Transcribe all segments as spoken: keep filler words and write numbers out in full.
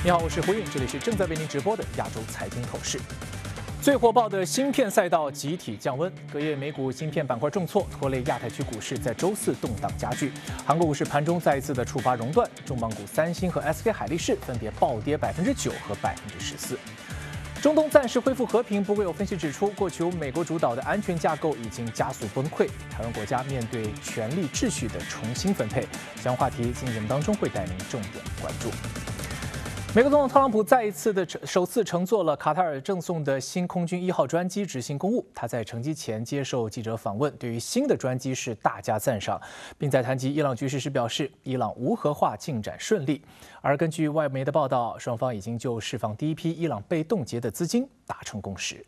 你好，我是胡颖，这里是正在为您直播的亚洲财经透视。最火爆的芯片赛道集体降温，隔夜美股芯片板块重挫，拖累亚太区股市在周四动荡加剧。韩国股市盘中再一次的触发熔断，重磅股三星和 S K 海力士分别暴跌百分之九和百分之十四。中东暂时恢复和平，不过有分析指出，过去由美国主导的安全架构已经加速崩溃，台湾国家面对权力秩序的重新分配。相关话题今天节目当中会带您重点关注。美国总统特朗普再一次的首次乘坐了卡塔尔赠送的新空军一号专机执行公务。他在乘机前接受记者访问，对于新的专机是大加赞赏，并在谈及伊朗局势时表示，伊朗无核化进展顺利。而根据外媒的报道，双方已经就释放第一批伊朗被冻结的资金达成共识。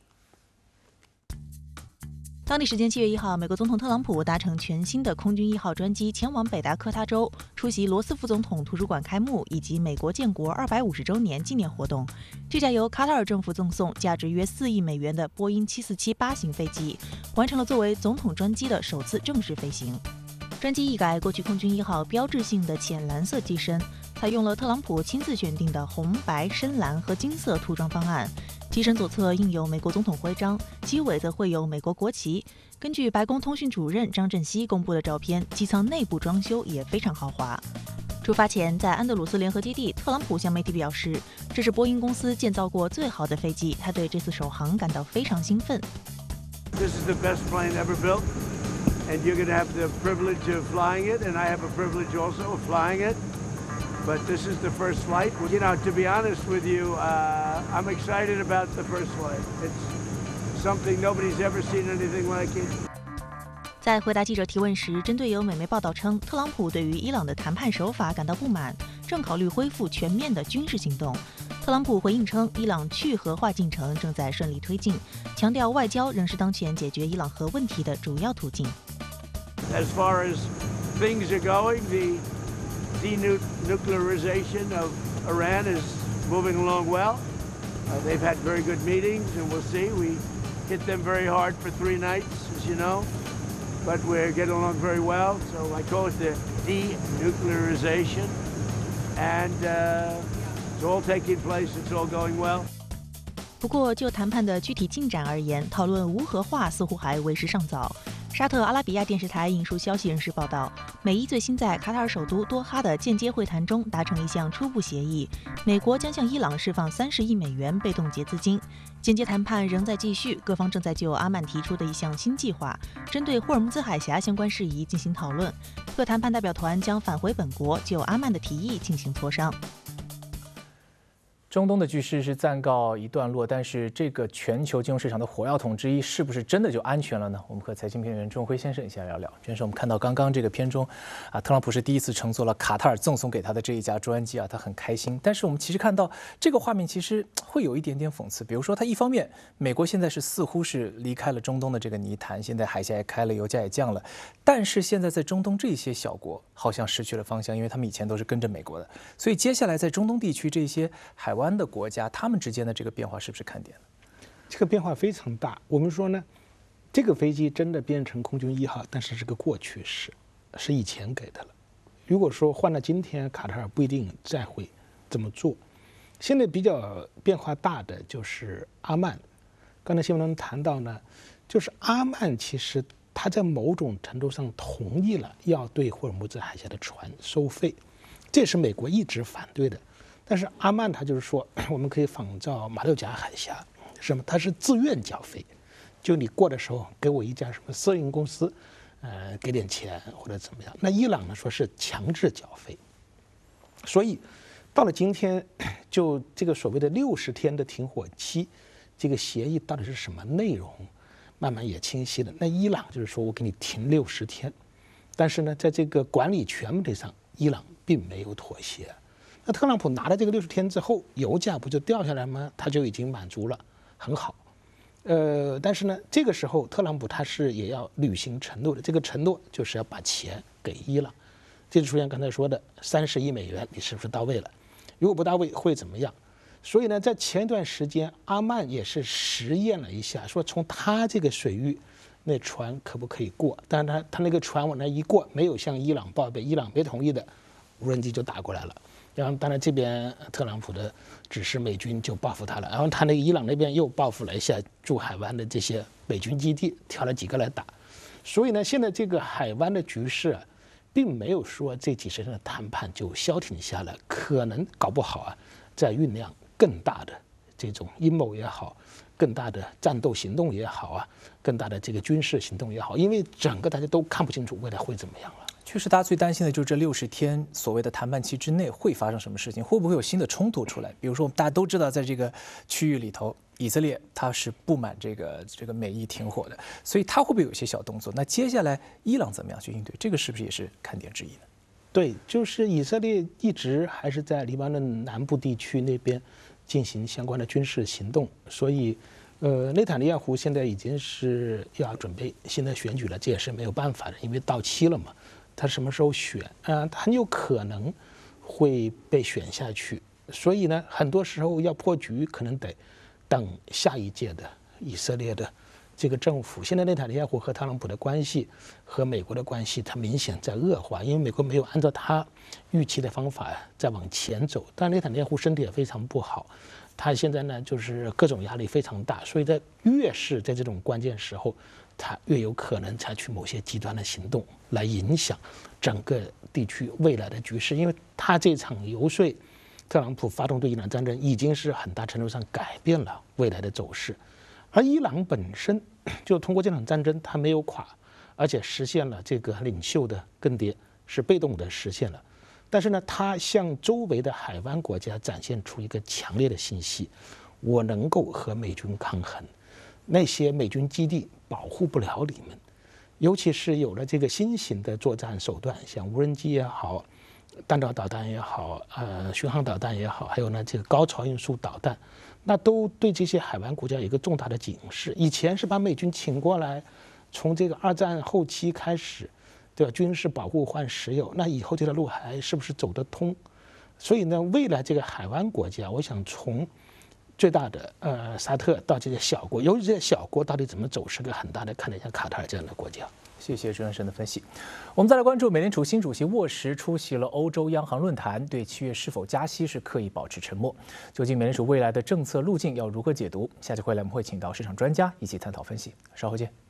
当地时间七月一号，美国总统特朗普搭乘全新的空军一号专机前往北达科他州，出席罗斯福总统图书馆开幕以及美国建国二百五十周年纪念活动。这架由卡塔尔政府赠送、价值约四亿美元的波音七四七八型飞机，完成了作为总统专机的首次正式飞行。专机一改过去空军一号标志性的浅蓝色机身，采用了特朗普亲自选定的红、白、深蓝和金色涂装方案。机身左侧印有美国总统徽章，机尾则绘有美国国旗。根据白宫通讯主任张振熙公布的照片，机舱内部装修也非常豪华。出发前，在安德鲁斯联合基地，特朗普向媒体表示，这是波音公司建造过最好的飞机，他对这次首航感到非常兴奋。 This is the best plane ever built, and you're going to have the privilege of flying it, and I have a privilege also of flying it.But this is the first flight. You know, to be honest with you, uh, I'm excited about the first flight. It's something nobody's ever seen anything like it. 在回答记者提问时，针对有美媒报道称特朗普对于伊朗的谈判手法感到不满，正考虑恢复全面的军事行动。特朗普回应称，伊朗去核化进程正在顺利推进，强调外交仍是当前解决伊朗核问题的主要途径。 As far as things are going, the denuclearization of Iran is moving along well. Uh, they've had very good meetings, and we'll see. We hit them very hard for three nights, as you know, but we're getting along very well. So I call it the denuclearization, and uh, it's all taking place. It's all going well. 不过，就谈判的具体进展而言，讨论无核化似乎还为时尚早。沙特阿拉比亚电视台引述消息人士报道，美伊最新在卡塔尔首都多哈的间接会谈中达成一项初步协议，美国将向伊朗释放三十亿美元被冻结资金。间接谈判仍在继续，各方正在就阿曼提出的一项新计划，针对霍尔木兹海峡相关事宜进行讨论。各谈判代表团将返回本国，就阿曼的提议进行磋商。 中东的局势是暂告一段落，但是这个全球金融市场的火药桶之一，是不是真的就安全了呢？我们和财经评论员钟辉先生一起来聊聊。先生，我们看到刚刚这个片中，啊，特朗普是第一次乘坐了卡塔尔赠送给他的这一架专机啊，他很开心。但是我们其实看到这个画面，其实会有一点点讽刺。比如说，他一方面，美国现在是似乎是离开了中东的这个泥潭，现在海峡也开了，油价也降了，但是现在在中东这些小国好像失去了方向，因为他们以前都是跟着美国的，所以接下来在中东地区这些海湾的国家，他们之间的这个变化是不是看点呢？ 这个变化非常大。我们说呢，这个飞机真的变成空军一号，但是是个过去式，是以前给的了。如果说换到今天，卡塔尔不一定再会这么做。现在比较变化大的就是阿曼。刚才新闻中谈到呢，就是阿曼其实他在某种程度上同意了要对霍尔木兹海峡的船收费，这是美国一直反对的。但是阿曼他就是说，我们可以仿照马六甲海峡，什么？他是自愿缴费，就你过的时候给我一家什么私营公司，呃，给点钱或者怎么样。那伊朗呢说是强制缴费，所以到了今天，就这个所谓的六十天的停火期，这个协议到底是什么内容，慢慢也清晰了。那伊朗就是说我给你停六十天，但是呢，在这个管理权问题上，伊朗并没有妥协。那特朗普拿了这个六十天之后，油价不就掉下来吗？他就已经满足了，很好。呃，但是呢，这个时候特朗普他是也要履行承诺的，这个承诺就是要把钱给伊朗，这就出现刚才说的三十亿美元，你是不是到位了？如果不到位会怎么样？所以呢，在前一段时间，阿曼也是实验了一下，说从他这个水域，那船可不可以过？但是他他那个船往那一过，没有向伊朗报备，伊朗没同意的，无人机就打过来了。 然后当然这边特朗普的指示美军就报复他了，然后他那个伊朗那边又报复了一下驻海湾的这些美军基地，挑了几个来打。所以呢，现在这个海湾的局势啊，并没有说这几十天的谈判就消停下来，可能搞不好啊，在酝酿更大的这种阴谋也好，更大的战斗行动也好啊，更大的这个军事行动也好，因为整个大家都看不清楚未来会怎么样了。 确实，大家最担心的就是这六十天所谓的谈判期之内会发生什么事情，会不会有新的冲突出来？比如说，大家都知道，在这个区域里头，以色列它是不满这个这个美伊停火的，所以它会不会有一些小动作？那接下来伊朗怎么样去应对？这个是不是也是看点之一呢？ 对，就是以色列一直还是在黎巴嫩南部地区那边进行相关的军事行动，所以，呃，内塔尼亚胡现在已经是要准备新的选举了，这也是没有办法的，因为到期了嘛。他什么时候选啊？他很有可能会被选下去，所以呢，很多时候要破局，可能得等下一届的以色列的这个政府。现在内塔尼亚胡和特朗普的关系和美国的关系，它明显在恶化，因为美国没有按照他预期的方法再往前走。但内塔尼亚胡身体也非常不好，他现在呢就是各种压力非常大，所以在越是在这种关键时候，他越有可能采取某些极端的行动来影响整个地区未来的局势，因为他这场游说特朗普发动对伊朗战争，已经是很大程度上改变了未来的走势。而伊朗本身就通过这场战争，它没有垮，而且实现了这个领袖的更迭，是被动的实现了。但是呢，它向周围的海湾国家展现出一个强烈的信息：我能够和美军抗衡，那些美军基地保护不了你们。尤其是有了这个新型的作战手段，像无人机也好，弹道导弹也好，呃，巡航导弹也好，还有呢这个高超音速导弹，那都对这些海湾国家有一个重大的警示。以前是把美军请过来，从这个二战后期开始，对吧？军事保护换石油，那以后这条路还是不是走得通？所以呢，未来这个海湾国家，我想从最大的呃沙特到这些小国，由于这些小国到底怎么走，是个很大的看点，像卡塔尔这样的国家。 谢谢朱元生的分析。我们再来关注美联储新主席沃什出席了欧洲央行论坛，对七月是否加息是刻意保持沉默。究竟美联储未来的政策路径要如何解读？下期回来我们会请到市场专家一起探讨分析。稍后见。